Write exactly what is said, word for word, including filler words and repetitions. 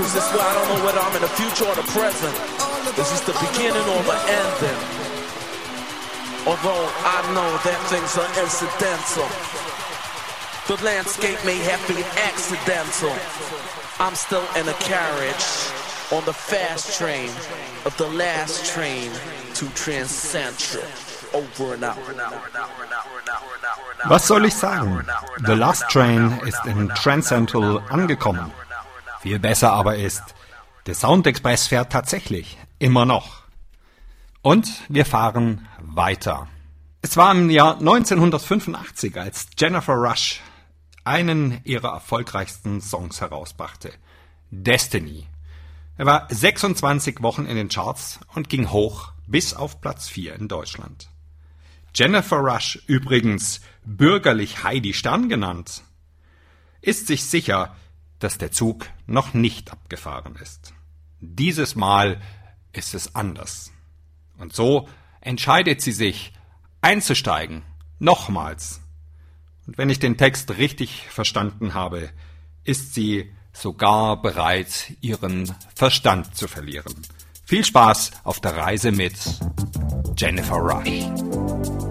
confused, that's why I don't know whether I'm in the future or the present. Is this the beginning or the ending? Although I know that things are incidental, the landscape may have been accidental. I'm still in a carriage on the fast train of the last train to Transcentral. Over and out. Was soll ich sagen? The Last Train ist in Transcentral angekommen. Viel besser aber ist, der Soundexpress fährt tatsächlich immer noch. Und wir fahren weiter. Es war im Jahr neunzehnhundertfünfundachtzig, als Jennifer Rush einen ihrer erfolgreichsten Songs herausbrachte. Destiny. Er war sechsundzwanzig Wochen in den Charts und ging hoch bis auf Platz vier in Deutschland. Jennifer Rush, übrigens bürgerlich Heidi Stern genannt, ist sich sicher, dass der Zug noch nicht abgefahren ist. Dieses Mal ist es anders. Und so entscheidet sie sich, einzusteigen, nochmals. Und wenn ich den Text richtig verstanden habe, ist sie sogar bereit, ihren Verstand zu verlieren. Viel Spaß auf der Reise mit Jennifer Rush.